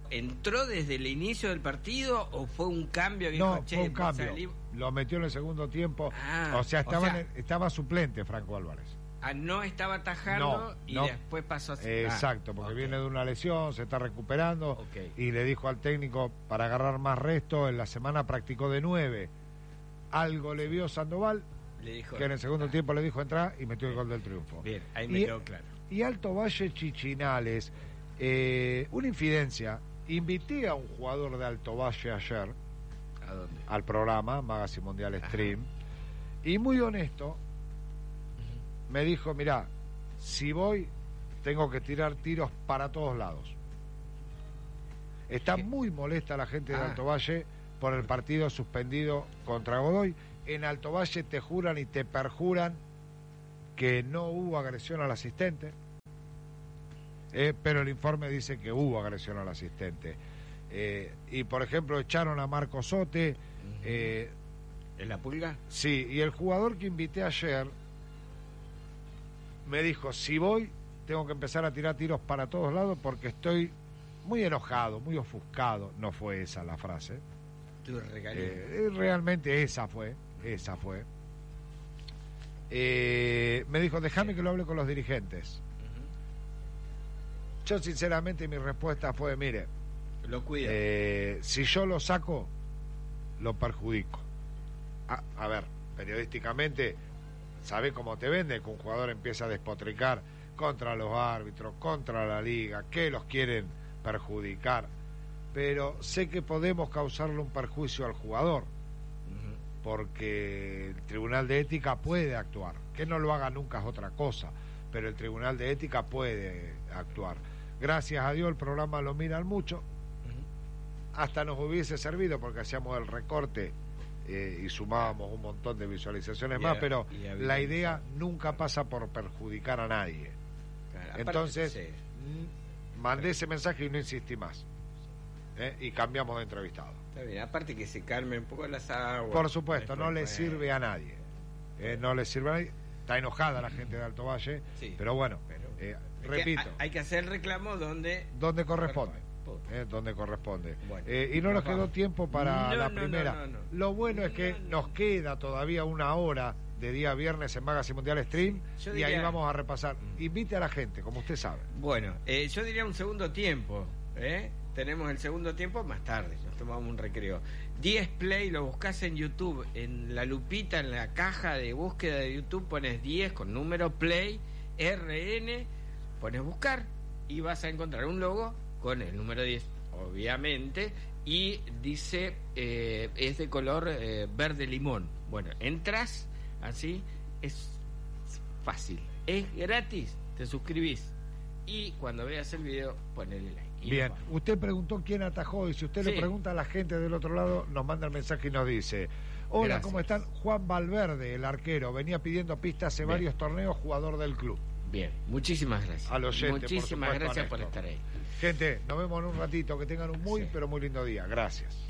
entró desde el inicio del partido o fue un cambio? No, fue un cambio. Lo metió en el segundo tiempo. Estaba suplente Franco Álvarez. No estaba atajando después pasó a... Exacto, porque viene de una lesión, se está recuperando y le dijo al técnico para agarrar más resto, en la semana practicó de 9. Algo le vio Sandoval, le dijo, que en el segundo tiempo le dijo entrar y metió el gol del triunfo. Bien, ahí me quedó claro. Y Alto Valle Chichinales, una infidencia, invité a un jugador de Alto Valle ayer. ¿A dónde? Al programa Magazine Mundial Stream. Y muy honesto, me dijo, mirá, si voy, tengo que tirar tiros para todos lados. Está muy molesta la gente de Alto Valle por el partido suspendido contra Godoy. En Alto Valle te juran y te perjuran que no hubo agresión al asistente, pero el informe dice que hubo agresión al asistente. Y por ejemplo echaron a Marco Sote. ¿En la Pulga? Sí, y el jugador que invité ayer me dijo, si voy tengo que empezar a tirar tiros para todos lados porque estoy muy enojado, muy ofuscado. No fue esa la frase, realmente esa fue. Me dijo, déjame que lo hable con los dirigentes. Yo sinceramente mi respuesta fue, mire, lo cuido. Si yo lo saco, lo perjudico. A ver, periodísticamente, ¿sabe cómo te vende? Que un jugador empieza a despotricar contra los árbitros, contra la liga, que los quieren perjudicar. Pero sé que podemos causarle un perjuicio al jugador, porque el Tribunal de Ética puede actuar. Que no lo haga nunca es otra cosa, pero el Tribunal de Ética puede actuar. Gracias a Dios el programa lo miran mucho. Hasta nos hubiese servido porque hacíamos el recorte y sumábamos un montón de visualizaciones más, pero la idea nunca pasa por perjudicar a nadie. Claro, entonces mandé ese mensaje y no insistí más, y cambiamos de entrevistado. Está bien, aparte que se calmen un poco las aguas. Por supuesto, no le sirve a nadie, no le sirve a nadie. Está enojada la gente de Alto Valle, pero bueno, repito, hay que hacer el reclamo donde corresponde. Donde corresponde. Bueno, y no nos quedó tiempo para la primera. Lo bueno es que nos queda todavía una hora de día viernes en Magazine Mundial Stream, y ahí vamos a repasar. Invite a la gente, como usted sabe. Bueno, yo diría un segundo tiempo. Tenemos el segundo tiempo más tarde, nos tomamos un recreo. 10 Play, lo buscas en YouTube, en la lupita, en la caja de búsqueda de YouTube pones 10 con número Play, RN, pones buscar y vas a encontrar un logo con el número 10, obviamente, y dice, es de color verde limón. Bueno, entras, así, es fácil, es gratis, te suscribís, y cuando veas el video, ponele like. Bien, usted preguntó quién atajó, y si usted le pregunta a la gente del otro lado, nos manda el mensaje y nos dice, hola, gracias. ¿Cómo están? Juan Valverde, el arquero, venía pidiendo pistas hace varios torneos, jugador del club. Bien, muchísimas gracias. Al oyente, muchísimas gracias por estar ahí. Gente, nos vemos en un ratito, que tengan un pero muy lindo día. Gracias.